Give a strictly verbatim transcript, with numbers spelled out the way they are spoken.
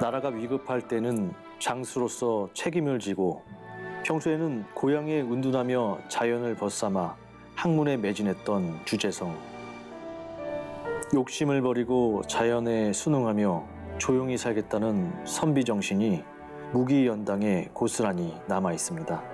나라가 위급할 때는 장수로서 책임을 지고 평소에는 고향에 은둔하며 자연을 벗삼아 학문에 매진했던 주재성. 욕심을 버리고 자연에 순응하며 조용히 살겠다는 선비 정신이 무기연당에 고스란히 남아 있습니다.